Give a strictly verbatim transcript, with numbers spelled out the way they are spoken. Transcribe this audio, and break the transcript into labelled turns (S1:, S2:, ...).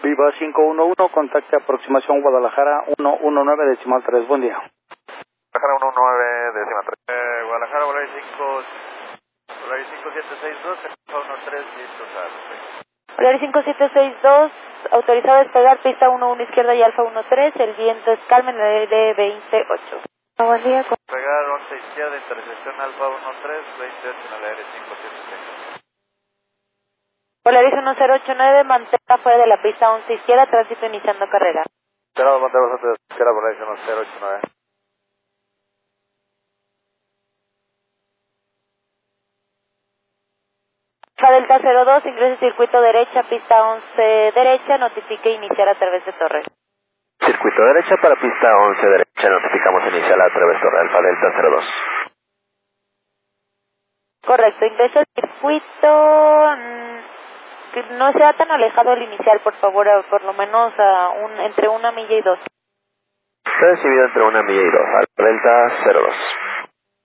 S1: Viva cinco uno uno, contacte aproximación Guadalajara uno uno nueve decimal tres, buen día.
S2: Guadalajara uno nueve decimal tres. Eh, Guadalajara, Volaris cinco, Volaris cinco siete seis dos, uno tres, listo, salve.
S3: Volaris cinco siete seis dos, autorizado a despegar, pista uno uno izquierda y Alfa uno tres, el viento es calma en el de veintiocho. Buen día.
S2: Despegar once izquierda, intersección Alfa uno tres, veintiocho en el aire cinco siete seis.
S3: Volaris uno cero ocho nueve, mantenga fuera de la pista once izquierda, tránsito iniciando carrera.
S2: Cerrado, Montero, Santos, izquierda, Volaris uno cero ocho nueve.
S3: Alfa Delta cero dos, ingrese circuito derecha, pista once derecha, notifique iniciar a través de torre.
S4: Circuito derecha para pista once derecha, notificamos inicial a través de torre Alfa Delta cero dos.
S3: Correcto, ingresa al circuito, mmm, que no sea tan alejado el inicial, por favor, a, por lo menos a un, entre una milla y dos.
S4: Recibido entre una milla y dos, Alfa Delta cero dos.